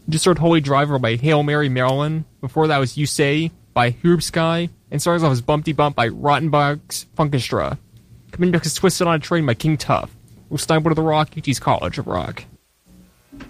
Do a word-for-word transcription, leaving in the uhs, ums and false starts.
Just heard Holy Driver by Hail Mary Marilyn. Before that was You Say by Hoopsky. And starting off was Bumpty Bump by Rottenbugs Funkestra. Coming next is Twisted on a Train by King Tuff. We'll start with the Rock, E T's College of Rock.